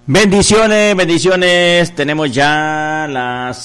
Bendiciones, bendiciones. Tenemos ya las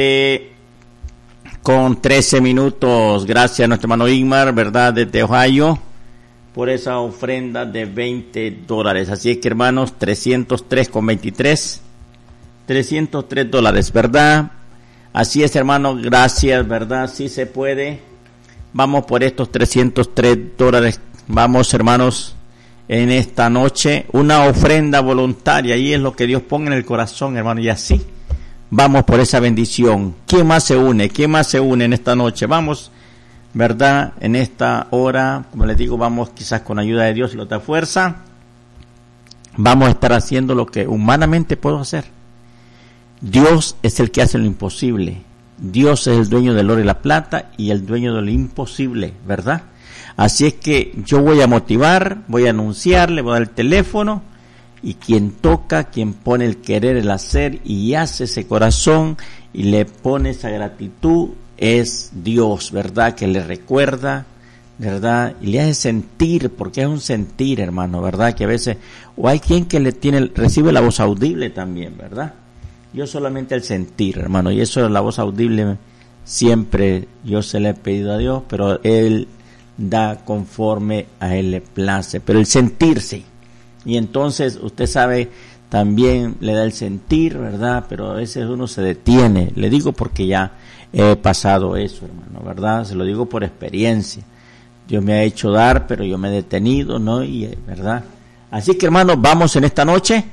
7:13. Gracias a nuestro hermano Igmar, ¿verdad? Desde Ohio, por esa ofrenda de $20. Así es que, hermanos, 303,23. $303, ¿verdad? Así es, hermanos, gracias, ¿verdad? Sí se puede. Vamos por estos $303. Vamos, hermanos, en esta noche, una ofrenda voluntaria, y es lo que Dios ponga en el corazón, hermano, y así vamos por esa bendición. ¿Quién más se une? ¿Quién más se une en esta noche? Vamos, ¿verdad? En esta hora, como les digo, vamos quizás con ayuda de Dios y la otra fuerza, vamos a estar haciendo lo que humanamente puedo hacer. Dios es el que hace lo imposible. Dios es el dueño del oro y la plata y el dueño de lo imposible, ¿verdad? Así es que yo voy a motivar, voy a anunciar, le voy a dar el teléfono, y quien toca, quien pone el querer, el hacer y hace ese corazón y le pone esa gratitud es Dios, ¿verdad? Que le recuerda, ¿verdad? Y le hace sentir, porque es un sentir, hermano, ¿verdad? Que a veces, o hay quien que recibe la voz audible también, ¿verdad? Yo solamente el sentir, hermano, y eso, la voz audible, siempre yo se la he pedido a Dios, pero Él da conforme a Él le place, pero el sentirse, y entonces usted sabe, también le da el sentir, ¿verdad? Pero a veces uno se detiene, le digo porque ya he pasado eso, hermano, ¿verdad? Se lo digo por experiencia. Dios me ha hecho dar, pero yo me he detenido, ¿no? Y ¿verdad? Así que, hermanos, vamos en esta noche,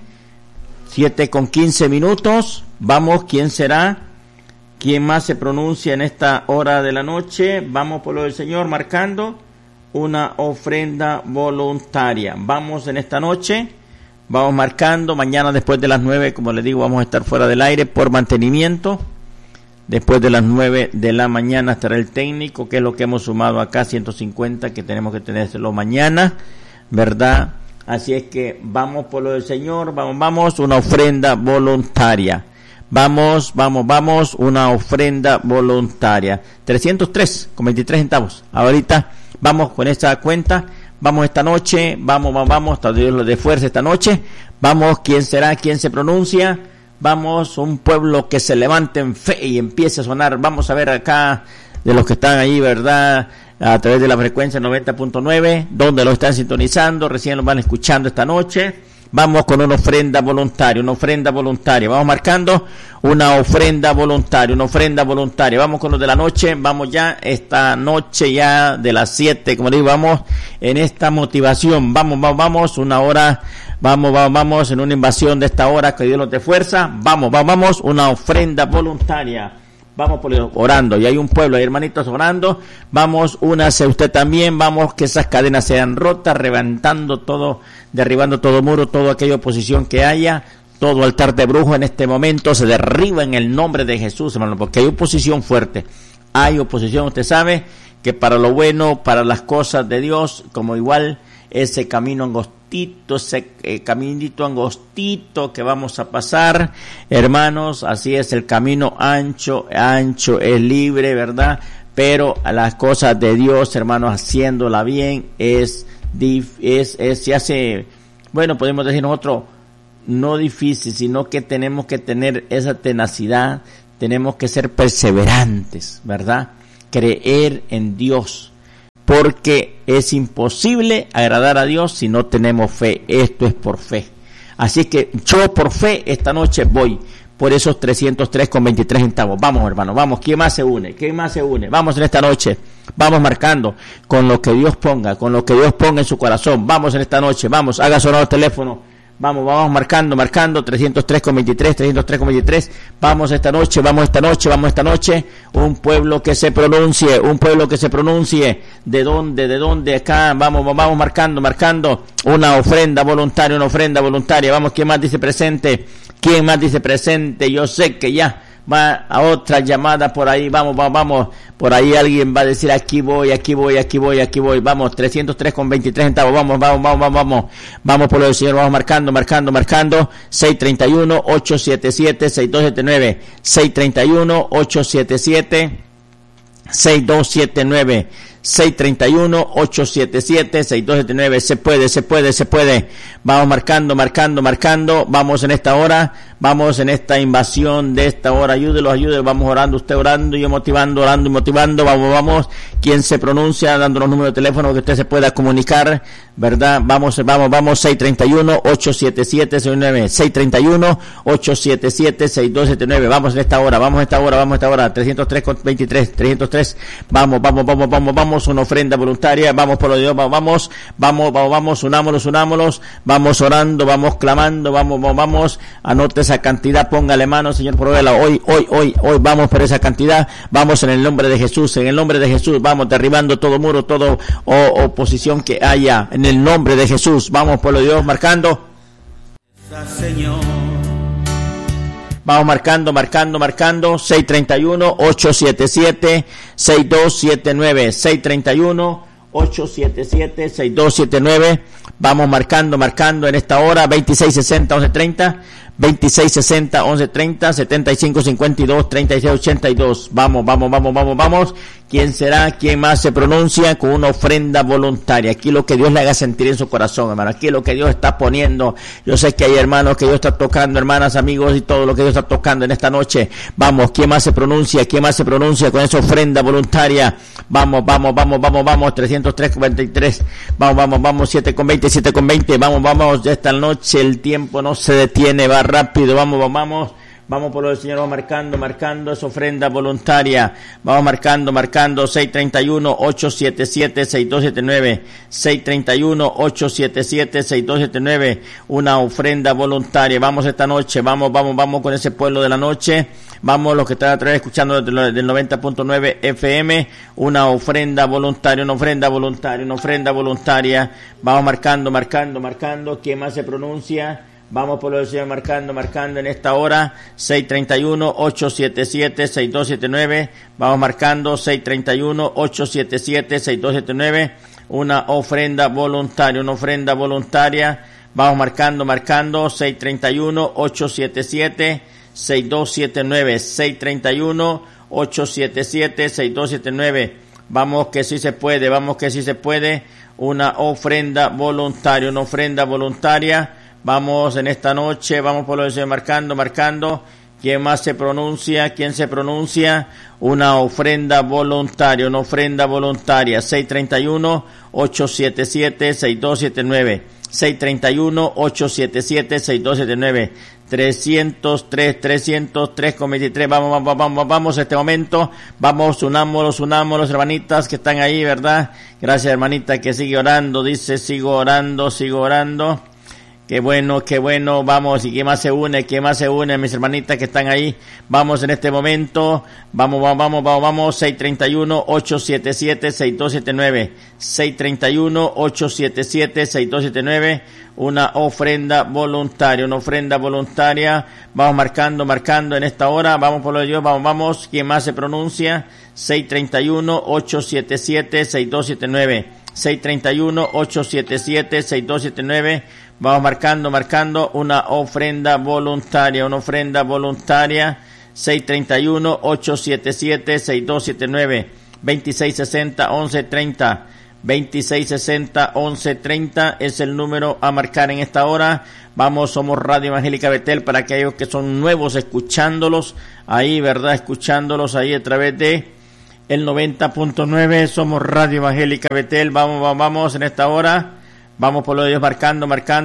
7:15. Vamos, ¿quién será? ¿Quién más se pronuncia en esta hora de la noche? Vamos por lo del Señor, marcando una ofrenda voluntaria. Vamos en esta noche, vamos marcando. Mañana después de las 9, como les digo, vamos a estar fuera del aire por mantenimiento. Después de las 9 de la mañana estará el técnico, que es lo que hemos sumado acá, 150, que tenemos que tenerlo mañana, ¿verdad? Así es que vamos por lo del Señor, vamos, una ofrenda voluntaria. Vamos, una ofrenda voluntaria. 303,23 centavos. Ahorita vamos con esa cuenta. Vamos esta noche, vamos, hasta Dios lo dé fuerza esta noche. Vamos, ¿quién será? ¿Quién se pronuncia? Vamos, un pueblo que se levante en fe y empiece a sonar. Vamos a ver acá de los que están ahí, ¿verdad? A través de la frecuencia 90.9, donde lo están sintonizando, recién lo van escuchando esta noche. Vamos con una ofrenda voluntaria. Vamos marcando una ofrenda voluntaria. Vamos con los de la noche. Vamos ya, esta noche ya de las 7, como digo, vamos en esta motivación. Vamos, una hora. Vamos en una invasión de esta hora, que Dios nos dé fuerza. Vamos, una ofrenda voluntaria. Vamos orando, y hay un pueblo, hay hermanitos orando. Vamos, únase usted también. Vamos, que esas cadenas sean rotas, derribando todo muro, toda aquella oposición que haya, todo altar de brujo en este momento se derriba en el nombre de Jesús, hermano, porque hay oposición fuerte. Hay oposición, usted sabe que para lo bueno, para las cosas de Dios, como igual ese camino angostito, caminito angostito que vamos a pasar, hermanos, así es, el camino ancho es libre, ¿verdad? Pero a las cosas de Dios, hermanos, haciéndola bien se hace, bueno, podemos decir nosotros, no difícil, sino que tenemos que tener esa tenacidad, tenemos que ser perseverantes, ¿verdad? Creer en Dios, porque es imposible agradar a Dios si no tenemos fe. Esto es por fe. Así que yo por fe esta noche voy por esos 303,23 centavos. Vamos, hermano, vamos. ¿Quién más se une? Vamos en esta noche. Vamos marcando con lo que Dios ponga, en su corazón. Vamos en esta noche. Vamos, haga sonar el teléfono. Vamos marcando 303,23. Vamos esta noche. Un pueblo que se pronuncie. ¿De dónde? Acá. Vamos marcando una ofrenda voluntaria. Vamos, ¿quién más dice presente? Yo sé que ya va a otra llamada por ahí. Vamos. Por ahí alguien va a decir, aquí voy. Vamos, 303,23 centavos. Vamos por lo del Señor. Vamos marcando. 631-877-6279. 631-877-6279. 631-877-6279. Se puede. Vamos marcando. Vamos en esta hora. Vamos en esta invasión de esta hora. Ayúdelos. Vamos orando, usted orando, yo motivando, orando y motivando. Vamos. Quien se pronuncia, dando los números de teléfono que usted se pueda comunicar, ¿verdad? Vamos. 631-877-69. 631-877-6279. Vamos en esta hora. 303-23. Vamos. Una ofrenda voluntaria. Vamos por lo de Dios. Vamos. Unámonos. Vamos orando, vamos clamando. Vamos. Anote esa cantidad, póngale mano, Señor, provéela hoy, vamos por esa cantidad, vamos en el nombre de Jesús, vamos derribando todo muro, toda oposición que haya, en el nombre de Jesús, vamos por lo de Dios, marcando. Vamos marcando, 631-877-6279, 631-877-6279, vamos marcando en esta hora, 2660-1130, 2660-1130, 7552-3682, vamos, ¿quién será? ¿Quién más se pronuncia? Con una ofrenda voluntaria, aquí lo que Dios le haga sentir en su corazón, hermano, aquí lo que Dios está poniendo, yo sé que hay hermanos que Dios está tocando, hermanas, amigos, y todo lo que Dios está tocando en esta noche, vamos, ¿quién más se pronuncia con esa ofrenda voluntaria? Vamos, 303-43, vamos, 7-20, vamos, ya esta noche el tiempo no se detiene, va rápido, vamos por lo del Señor, vamos marcando esa ofrenda voluntaria, vamos marcando, 631-877-6279, 631-877-6279, una ofrenda voluntaria, vamos esta noche, vamos con ese pueblo de la noche, vamos los que están a través escuchando del 90.9 FM, una ofrenda voluntaria, vamos marcando, ¿quién más se pronuncia? Vamos por lo del Señor marcando en esta hora, 631-877-6279, vamos marcando 631-877-6279, una ofrenda voluntaria, vamos marcando 631-877-6279, 631-877-6279, vamos que sí se puede, una ofrenda voluntaria, vamos en esta noche, vamos por lo que se marcando, ¿quién se pronuncia? Una ofrenda voluntaria, 631-877-6279, 631-877-6279, 303-303-23, vamos en este momento, vamos, unámonos, hermanitas que están ahí, ¿verdad? Gracias, hermanita, que sigue orando, dice, sigo orando. Qué bueno, vamos, y ¿quién más se une? Mis hermanitas que están ahí, vamos en este momento, vamos, 631-877-6279, 631-877-6279, una ofrenda voluntaria, vamos marcando en esta hora, vamos por lo de Dios, vamos, ¿quién más se pronuncia? 631-877-6279, 631-877-6279, vamos marcando una ofrenda voluntaria, 631-877-6279, 2660-1130, 2660-1130 es el número a marcar en esta hora. Vamos, somos Radio Evangélica Betel, para aquellos que son nuevos escuchándolos ahí, ¿verdad? Escuchándolos ahí a través de el 90.9, somos Radio Evangélica Betel, vamos en esta hora. Vamos por lo de Dios marcando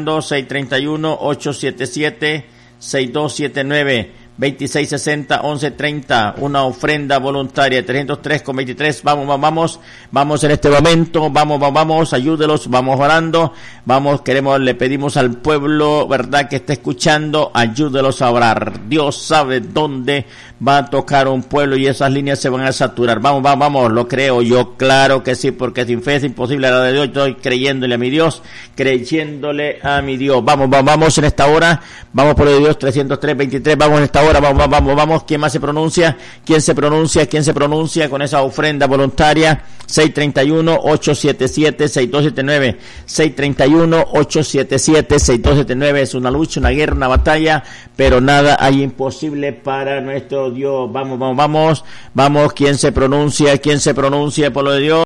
631-877-6279, 2660-1130, una ofrenda voluntaria, 303-23, vamos en este momento, vamos, ayúdelos, vamos orando, le pedimos al pueblo, ¿verdad?, que está escuchando, ayúdelos a orar. Dios sabe dónde va a tocar un pueblo y esas líneas se van a saturar. Vamos, lo creo yo, claro que sí, porque sin fe es imposible la de Dios. Yo estoy creyéndole a mi Dios, Vamos en esta hora, vamos por el Dios 303-23, vamos en esta hora, vamos, ¿quién más se pronuncia? ¿Quién se pronuncia con esa ofrenda voluntaria? 631-877-6279, 631-877-6279, es una lucha, una guerra, una batalla, pero nada hay imposible para nuestro Dios. Vamos, ¿quién se pronuncia por lo de Dios?